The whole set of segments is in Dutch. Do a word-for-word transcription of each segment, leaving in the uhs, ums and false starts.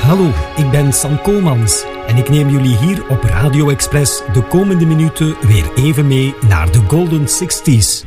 Hallo, ik ben Sam Komans en ik neem jullie hier op Radio Express de komende minuten weer even mee naar de Golden zestig's.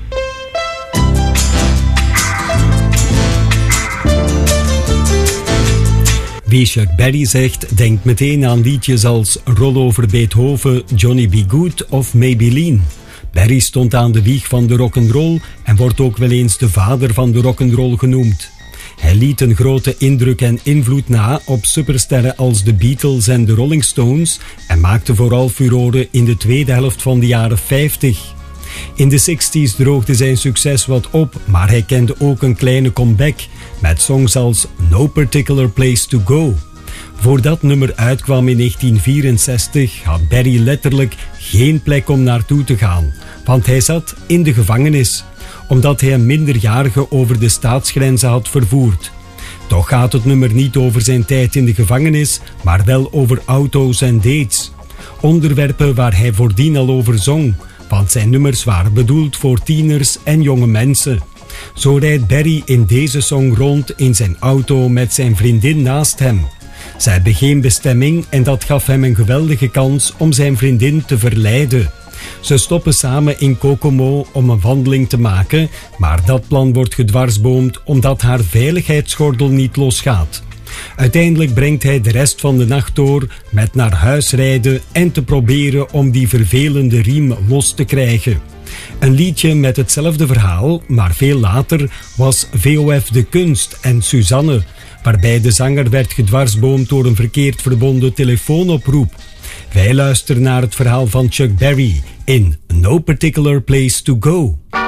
Wie Chuck Berry zegt, denkt meteen aan liedjes als Roll Over Beethoven, Johnny B. Good of Maybelline. Berry stond aan de wieg van de rock'n'roll en wordt ook wel eens de vader van de rock'n'roll genoemd. Hij liet een grote indruk en invloed na op supersterren als de Beatles en de Rolling Stones en maakte vooral furoren in de tweede helft van de jaren vijftig. In de zestig's droogde zijn succes wat op, maar hij kende ook een kleine comeback met songs als No Particular Place to Go. Voordat nummer uitkwam in negentien vierenzestig had Berry letterlijk geen plek om naartoe te gaan, want hij zat in de gevangenis, omdat hij een minderjarige over de staatsgrenzen had vervoerd. Toch gaat het nummer niet over zijn tijd in de gevangenis, maar wel over auto's en dates. Onderwerpen waar hij voordien al over zong, want zijn nummers waren bedoeld voor tieners en jonge mensen. Zo rijdt Berry in deze song rond in zijn auto met zijn vriendin naast hem. Zij hebben geen bestemming en dat gaf hem een geweldige kans om zijn vriendin te verleiden. Ze stoppen samen in Kokomo om een wandeling te maken, maar dat plan wordt gedwarsboomd omdat haar veiligheidsgordel niet losgaat. Uiteindelijk brengt hij de rest van de nacht door met naar huis rijden en te proberen om die vervelende riem los te krijgen. Een liedje met hetzelfde verhaal, maar veel later, was V O F De Kunst en Suzanne, waarbij de zanger werd gedwarsboomd door een verkeerd verbonden telefoonoproep. Wij luisteren naar het verhaal van Chuck Berry in No Particular Place to Go.